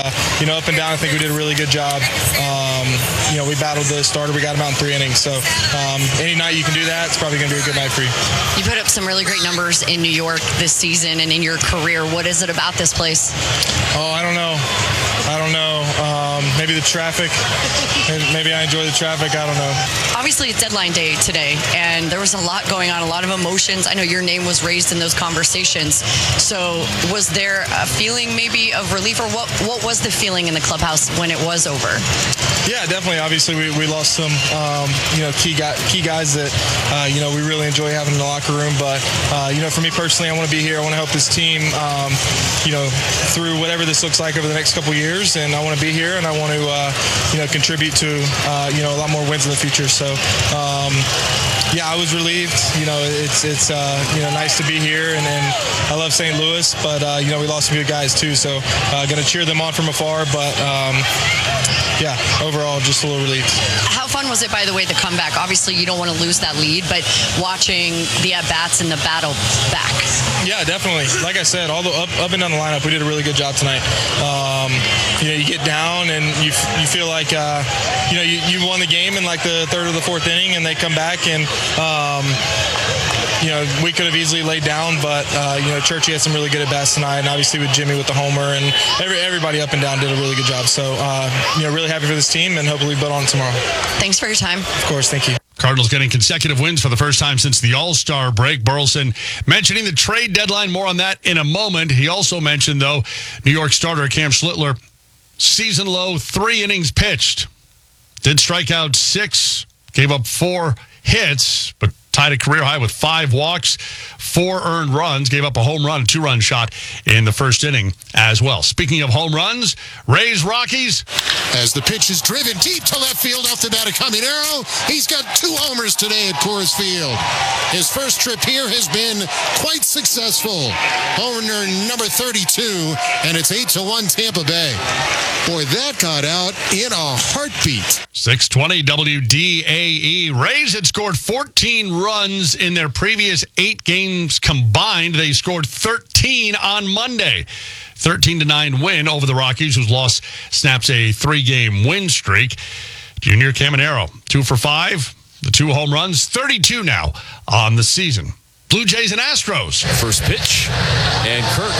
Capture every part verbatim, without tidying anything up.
uh, you know, up and down, I think we did a really good job. Um, you know, we battled the starter. We got him out in three innings. So um, any night you can do that, it's probably going to be a good night for you. You put up some really great numbers in New York this season and in your career. What is it about this place? Oh, I don't know. I don't know. Um, maybe the traffic. Maybe I enjoy the traffic. I don't know. Obviously, it's deadline day today, and there was a lot going on, a lot of emotions. I know your name was raised in those conversations. So was there a feeling maybe of relief, or what, what was the feeling in the clubhouse when it was over? Yeah, definitely. Obviously, we, we lost some, um, you know, key guy, key guys that, uh, you know, we really enjoy having in the locker room. But, uh, you know, for me personally, I want to be here. I want to help this team, um, you know, through whatever this looks like over the next couple of years. And I want to be here, and I want to, uh, you know, contribute to, uh, you know, a lot more wins in the future. So, um, yeah, I was relieved. You know, it's, it's uh, you know, nice to be here. And, and I love Saint Louis, but, uh, you know, we lost some good guys, too. So uh, going to cheer them on from afar. But, um, yeah, overall, just a little relieved. How fun was it, by the way, the comeback? Obviously, you don't want to lose that lead, but watching the at-bats and the battle back. Yeah, definitely. Like I said, all the up, up and down the lineup, we did a really good job tonight. Um, you know, you get down and you you feel like, uh, you know, you, you won the game in like the third or the fourth inning, and they come back and, um, you know, we could have easily laid down, but, uh, you know, Churchy had some really good at-bats tonight, and obviously with Jimmy with the homer, and every, everybody up and down did a really good job. So, uh, you know, really happy for this team, and hopefully build on tomorrow. Thanks for your time. Of course, thank you. Cardinals getting consecutive wins for the first time since the All-Star break. Burleson mentioning the trade deadline. More on that in a moment. He also mentioned, though, New York starter Cam Schlittler, season low, three innings pitched. Did strike out six, gave up four hits, but tied a career high with five walks, four earned runs, gave up a home run, a two-run shot in the first inning as well. Speaking of home runs, Rays Rockies. As the pitch is driven deep to left field off the bat of Caminero, he's got two homers today at Coors Field. His first trip here has been quite successful. Homer number thirty-two, and it's eight to one Tampa Bay. Boy, that got out in a heartbeat. six twenty W D A E. Rays had scored fourteen runs in their previous eight games combined. They scored thirteen on Monday. thirteen to nine win over the Rockies, whose loss snaps a three-game win streak. Junior Caminero, two for five, the two home runs, thirty-two now on the season. Blue Jays and Astros. First pitch, and Kirk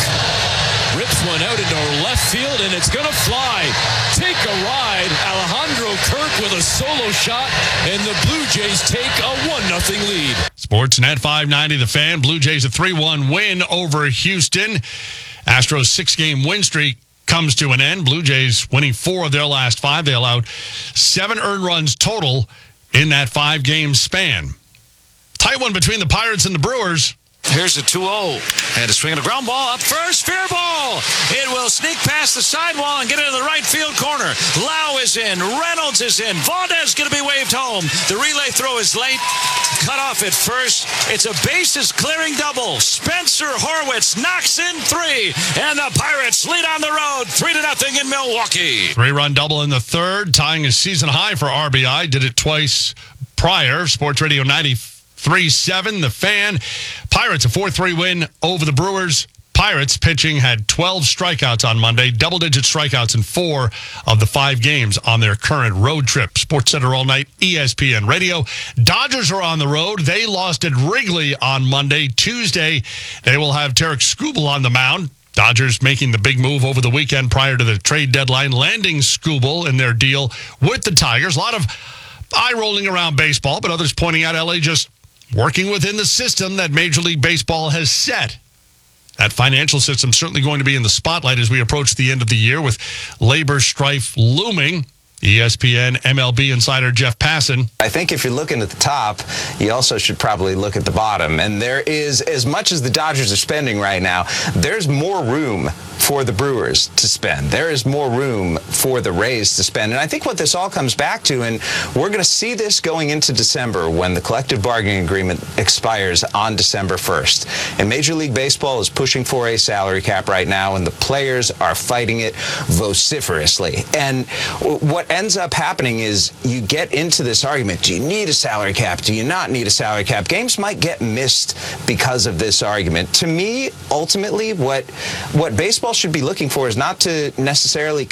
rips one out into left field, and it's going to fly. Take a ride. Alejandro Kirk with a solo shot, and the Blue Jays take a one nothing lead. Sportsnet five ninety The Fan. Blue Jays a three one win over Houston. Astros' six-game win streak comes to an end. Blue Jays winning four of their last five. They allowed seven earned runs total in that five-game span. Tight one between the Pirates and the Brewers. Here's a two oh. And a swing and a ground ball up first. Fair ball. It will sneak past the sidewall and get into the right field corner. Lau is in. Reynolds is in. Valdez going to be waved home. The relay throw is late. Cut off at first. It's a bases clearing double. Spencer Horwitz knocks in three. And the Pirates lead on the road. Three to nothing in Milwaukee. Three-run double in the third, tying a season high for R B I. Did it twice prior. Sports Radio ninety-three seven, The Fan. Pirates a four three win over the Brewers. Pirates pitching had twelve strikeouts on Monday, double-digit strikeouts in four of the five games on their current road trip. Sports Center all night, E S P N Radio. Dodgers are on the road. They lost at Wrigley on Monday. Tuesday, they will have Tarek Skubal on the mound. Dodgers making the big move over the weekend prior to the trade deadline, landing Skubal in their deal with the Tigers. A lot of eye-rolling around baseball, but others pointing out L A just working within the system that Major League Baseball has set. That financial system certainly going to be in the spotlight as we approach the end of the year with labor strife looming. E S P N M L B insider Jeff Passan. I think if you're looking at the top, you also should probably look at the bottom. And there is, as much as the Dodgers are spending right now, there's more room for the Brewers to spend. There is more room for the Rays to spend. And I think what this all comes back to, and we're going to see this going into December when the collective bargaining agreement expires on December first. And Major League Baseball is pushing for a salary cap right now, and the players are fighting it vociferously. And what ends up happening is you get into this argument. Do you need a salary cap? Do you not need a salary cap? Games might get missed because of this argument. To me, ultimately, what what baseball should be looking for is not to necessarily